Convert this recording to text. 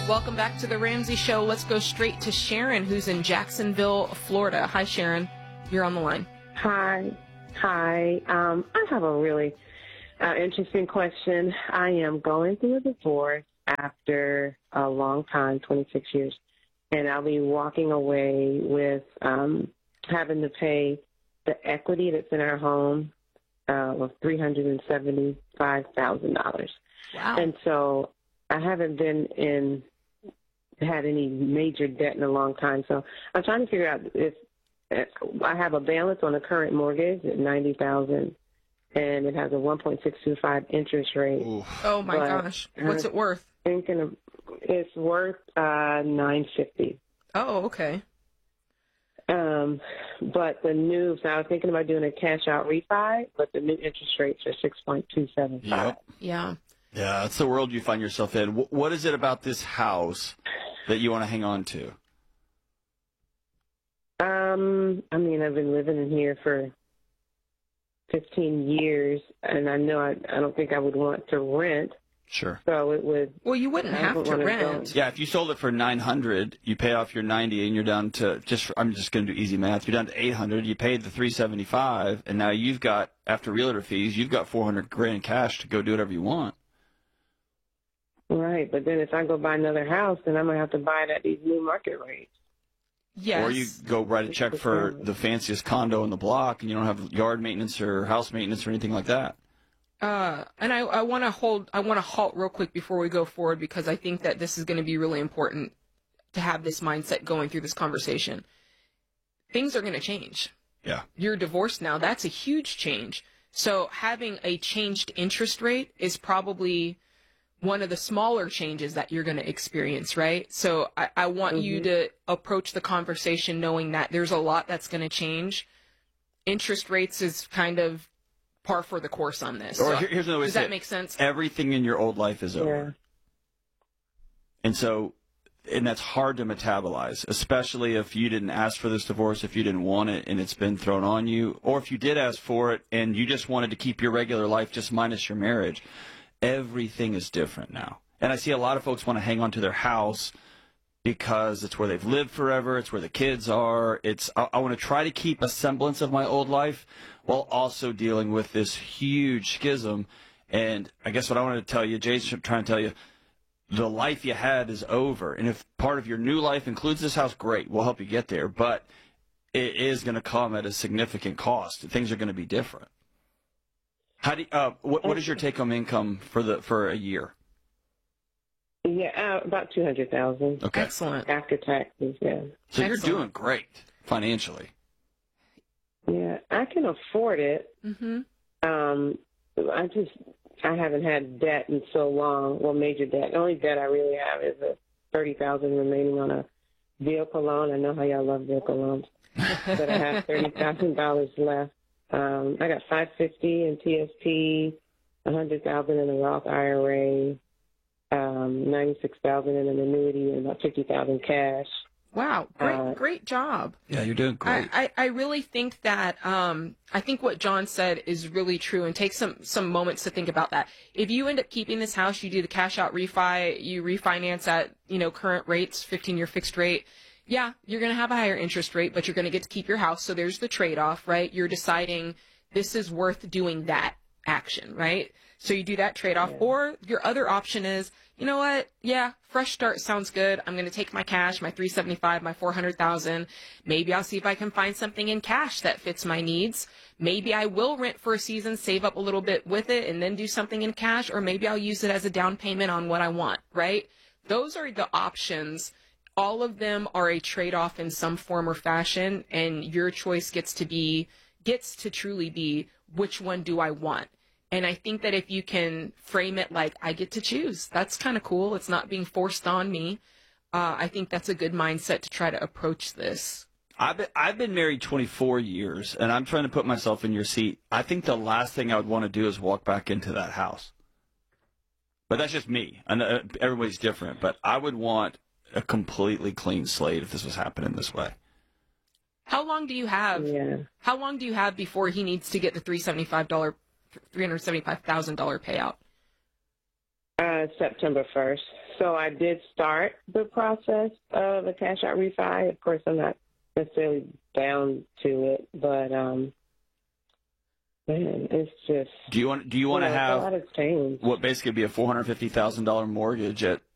Welcome back to the Ramsey Show. Let's go straight to Sharon, who's in Jacksonville, Florida. Hi, Sharon. You're on the line. Hi. I have a really interesting question. I am going through a divorce after a long time, 26 years, and I'll be walking away with having to pay the equity that's in our home of $375,000. Wow. And so I haven't had any major debt in a long time. So I'm trying to figure out if I have a balance on the current mortgage at $90,000, and it has a 1.625 interest rate. Oof. Oh my gosh! What's it worth? It's worth $950. Oh, okay. But so I was thinking about doing a cash out refi, but the new interest rates are 6.275. Yep. Yeah. Yeah, that's the world you find yourself in. What is it about this house that you want to hang on to? I mean, I've been living in here for 15 years, and I know I don't think I would want to rent. Sure. So it would. Well, you wouldn't have to rent. Yeah, if you sold it for $900, you pay off your $90, and you're down to I'm just going to do easy math. You're down to $800. You paid the $375, and now you've got, after realtor fees, you've got $400,000 cash to go do whatever you want. Right, but then if I go buy another house, then I'm gonna have to buy it at these new market rates. Yes. Or you go write a check for the fanciest condo in the block, and you don't have yard maintenance or house maintenance or anything like that. And I want to halt real quick before we go forward, because I think that this is going to be really important to have this mindset going through this conversation. Things are going to change. Yeah. You're divorced now. That's a huge change. So having a changed interest rate is probably one of the smaller changes that you're going to experience, right? So I want you to approach the conversation knowing that there's a lot that's going to change. Interest rates is kind of par for the course on this. Or so here's another way does to say that make sense? Everything in your old life is over. Yeah. And that's hard to metabolize, especially if you didn't ask for this divorce, if you didn't want it and it's been thrown on you, or if you did ask for it and you just wanted to keep your regular life just minus your marriage. Everything is different now. And I see a lot of folks want to hang on to their house because it's where they've lived forever. It's where the kids are. I want to try to keep a semblance of my old life while also dealing with this huge schism. And I guess what I want to tell you, Jason, I'm trying to tell you, the life you had is over. And if part of your new life includes this house, great. We'll help you get there. But it is going to come at a significant cost. Things are going to be different. How do what is your take-home income for a year? Yeah, about $200,000. Okay, excellent. After taxes, yeah. So excellent. You're doing great financially. Yeah, I can afford it. Mm-hmm. I haven't had debt in so long. Well, major debt. The only debt I really have is $30,000 remaining on a vehicle loan. I know how y'all love vehicle loans, but I have $30,000 left. I got $550 in TSP, $100,000 in a Roth IRA, $96,000 in an annuity, and about $50,000 cash. Wow, great job. Yeah, you're doing great. I really think that I think what John said is really true, and take some moments to think about that. If you end up keeping this house, you do the cash out refi, you refinance at current rates, 15-year fixed rate. Yeah, you're going to have a higher interest rate, but you're going to get to keep your house. So there's the trade-off, right? You're deciding this is worth doing that action, right? So you do that trade-off. Yeah. Or your other option is, you know what? Yeah, fresh start sounds good. I'm going to take my cash, my $375, my $400,000. Maybe I'll see if I can find something in cash that fits my needs. Maybe I will rent for a season, save up a little bit with it, and then do something in cash. Or maybe I'll use it as a down payment on what I want, right? Those are the options. All of them are a trade-off in some form or fashion, and your choice gets to truly be, which one do I want? And I think that if you can frame it like, I get to choose, that's kind of cool. It's not being forced on me. I think that's a good mindset to try to approach this. I've been married 24 years, and I'm trying to put myself in your seat. I think the last thing I would want to do is walk back into that house. But that's just me. I know everybody's different, but I would want a completely clean slate if this was happening this way. How long do you have? Yeah. How long do you have before he needs to get the $375,000 payout? September 1st. So I did start the process of a cash out refi. Of course, I'm not necessarily bound to it, but man, it's just. Do you want to have a lot has changed. what basically be a $450,000 mortgage at